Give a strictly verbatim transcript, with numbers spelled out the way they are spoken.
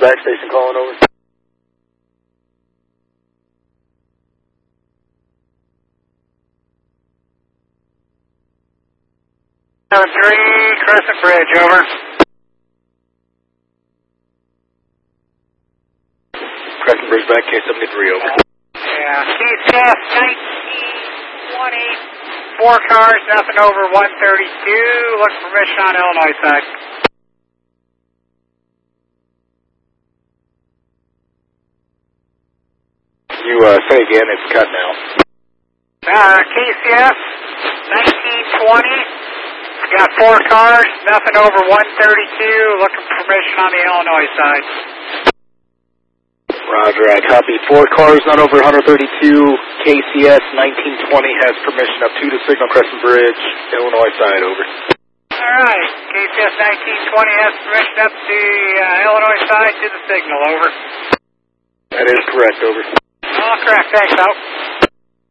Ridgeback Station calling over. seven three, Crescent Bridge, over. Crescent Bridge back, K seventy-three, over. Yeah, C C F nineteen twenty, four cars, nothing over one thirty-two, look for permission on Illinois side. You uh, say again, it's cut now. Uh, K C F nineteen twenty, got four cars, nothing over one thirty-two, looking for permission on the Illinois side. Roger, I copy. Four cars, not over one thirty-two. K C S nineteen twenty has permission up to the signal Crescent Bridge, Illinois side, over. Alright, K C S nineteen twenty has permission up to the uh, Illinois side to the signal, over. That is correct, over. All correct, thanks, out.